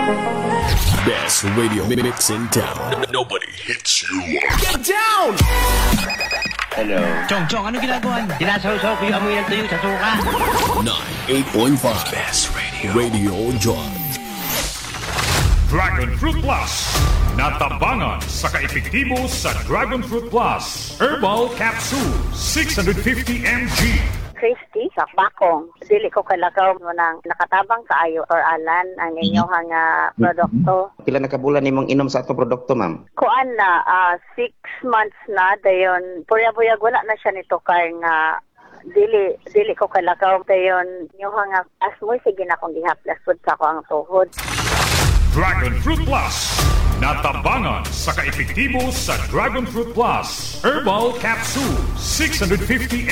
Best radio mix in town. Nobody hits you. Get down! Hello. Chong, anong ginagawa niyo? Sinasawsaw ko yung amoy ng tuyo sa suka. 98.5 Best Radio John. Dragon Fruit Plus. Natabangan sa kaepektibo sa Dragon Fruit Plus. Herbal Capsule, 650 mg. Christy, sa bakong. Dili ko kalakaw mo nang nakatabang kaayo or alan ang inyong produkto. Pila nakabulan nimong inom sa atong produkto, ma'am? Kuan na, 6 months na, dayon, puyag-puyag wala na siya nito kay nga dili ko kalakaw dayon inyong asmoy sige na kong gihaplas pud sa ko ang tuhod. Dragon Fruit Plus. Natabangan sa kaepektibo sa Dragon Fruit Plus. Herbal Capsule, 650